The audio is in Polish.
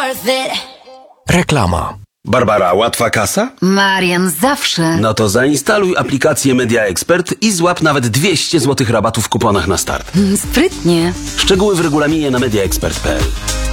worth it. Reklama. Barbara, łatwa kasa? Marian, zawsze. No to zainstaluj aplikację Media Expert i złap nawet 200 zł rabatu w kuponach na start. Sprytnie. Szczegóły w regulaminie na mediaexpert.pl.